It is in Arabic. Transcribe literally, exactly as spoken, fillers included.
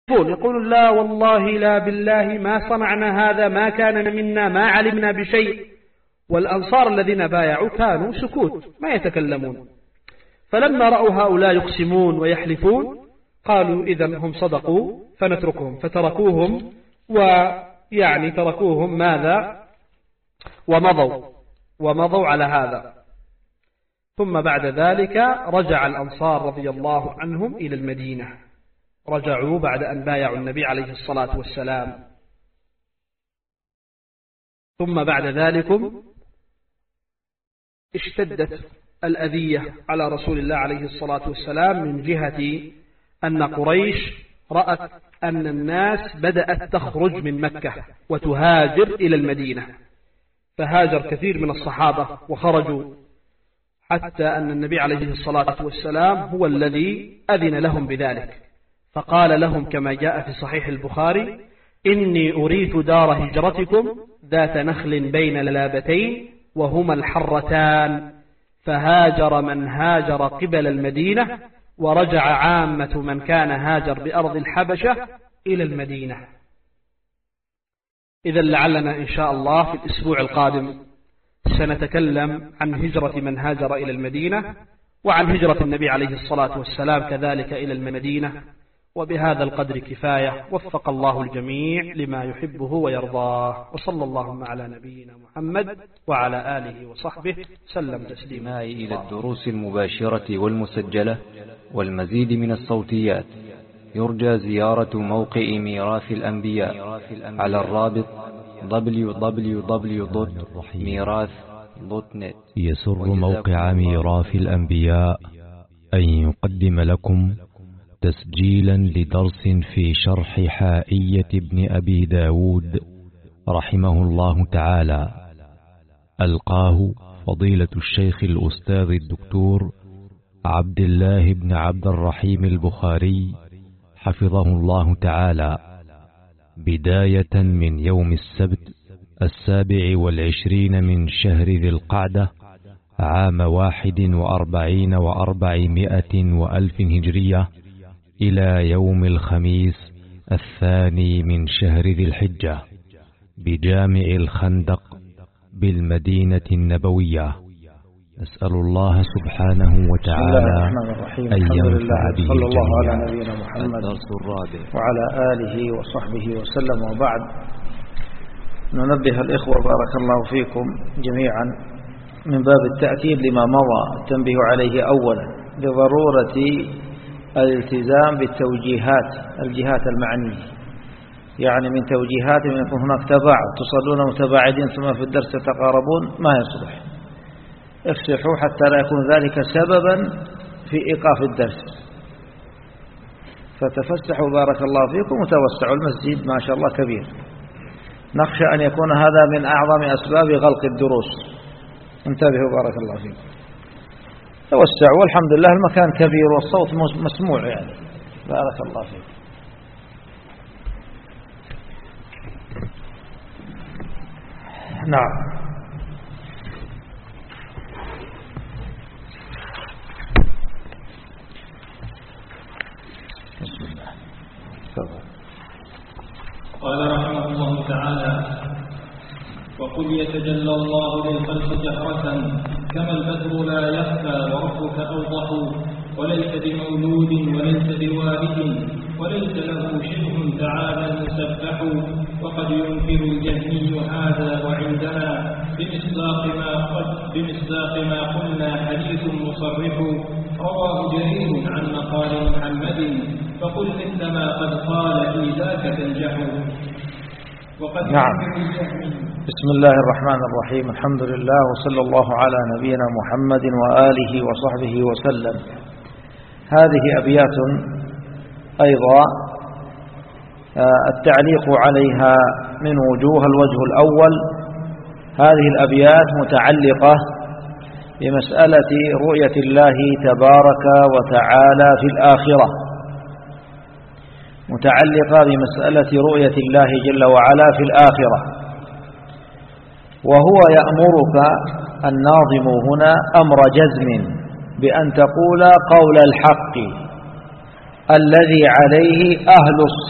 يقولون لا والله لا بالله ما صنعنا هذا، ما كان منا، ما علمنا بشيء. والأنصار الذين بايعوا كانوا سكوت ما يتكلمون. فلما رأوا هؤلاء يقسمون ويحلفون قالوا إذن هم صدقوا فنتركهم، فتركوهم ويعني تركوهم ماذا ومضوا ومضوا على هذا. ثم بعد ذلك رجع الأنصار رضي الله عنهم إلى المدينة، رجعوا بعد أن بايعوا النبي عليه الصلاة والسلام. ثم بعد ذلك اشتدت الأذية على رسول الله عليه الصلاة والسلام من جهة أن قريش رأت أن الناس بدأت تخرج من مكة وتهاجر إلى المدينة، فهاجر كثير من الصحابة وخرجوا، حتى أن النبي عليه الصلاة والسلام هو الذي أذن لهم بذلك، فقال لهم كما جاء في صحيح البخاري: إني أريت دار هجرتكم ذات نخل بين للابتين وهما الحرتان، فهاجر من هاجر قبل المدينة، ورجع عامة من كان هاجر بأرض الحبشة إلى المدينة. إذا لعلنا إن شاء الله في الأسبوع القادم سنتكلم عن هجرة من هاجر إلى المدينة، وعن هجرة النبي عليه الصلاة والسلام كذلك إلى المدينة. وبهذا القدر كفاية، وفق الله الجميع لما يحبه ويرضاه، وصلى اللهم على نبينا محمد وعلى آله وصحبه سلم تسليما. إلى الدروس المباشرة والمسجلة والمزيد من الصوتيات يرجى زيارة موقع ميراث الأنبياء على الرابط دبليو دبليو دبليو دوت ميراث دوت نت. يسر موقع ميراث الأنبياء أن يقدم لكم تسجيلا لدرس في شرح حائية ابن أبي داود رحمه الله تعالى، ألقاه فضيلة الشيخ الأستاذ الدكتور عبد الله بن عبد الرحيم البخاري حفظه الله تعالى، بداية من يوم السبت السابع والعشرين من شهر ذي القعدة عام واحد وأربعين وأربعمائة وألف هجرية إلى يوم الخميس الثاني من شهر ذي الحجة بجامع الخندق بالمدينة النبوية. نسأل الله سبحانه وتعالى أن ينفع به صلى الله على الجميع. نبينا محمد الدرس الرابع وعلى آله وصحبه وسلم، وبعد. ننبه الإخوة بارك الله فيكم جميعا من باب التأكيد لما مضى التنبيه عليه أولا بضرورة الالتزام بالتوجيهات الجهات المعنية، يعني من توجيهات من يكون هناك تباعد، تصلون متباعدين ثم في الدرس تتقاربون، ما يصلح. افسحوا حتى لا يكون ذلك سببا في إيقاف الدرس، فتفسحوا بارك الله فيكم وتوسعوا، المسجد ما شاء الله كبير. نخشى أن يكون هذا من أعظم أسباب غلق الدروس، انتبهوا بارك الله فيكم، توسعوا، والحمد لله المكان كبير والصوت مسموع يعني، بارك الله فيكم. نعم. بسم الله. تفضل. قال رحمه الله تعالى: وقل يتجلى الله للخلق جهرة كما البدر لا يخفى وربك أوضح، وليس بمولود وليس بوالد وليس له شبه تعالى المسبح، وقد ينكر الجهمي هذا وعندنا بمصداق ما قد بمصداق ما قلنا حديث مصرح، رواه جرير عن مقال محمد، فقل مثل ما قد قال في ذاك تنجح. وقد نعم. بسم الله الرحمن الرحيم، الحمد لله وصلى الله على نبينا محمد وآله وصحبه وسلم. هذه أبيات أيضا التعليق عليها من وجوه. الوجه الأول: هذه الأبيات متعلقة بمسألة رؤية الله تبارك وتعالى في الآخرة، متعلقة بمسألة رؤية الله جل وعلا في الآخرة. وهو يأمرك الناظم هنا أمر جزم بأن تقول قول الحق الذي عليه أهل الصلاة